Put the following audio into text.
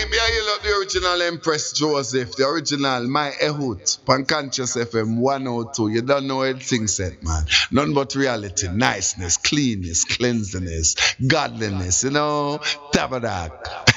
me I love the original Empress Joseph, the original My Ehut, Panconscious FM 102. You don't know anything said, man. None but reality, niceness, cleanness, cleanliness, godliness, Tabernacle.